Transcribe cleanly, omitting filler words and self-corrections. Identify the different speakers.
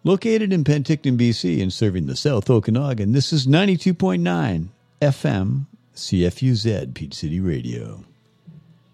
Speaker 1: Located in Penticton, BC, and serving the South Okanagan, this is 92.9 FM CFUZ, Peach City Radio.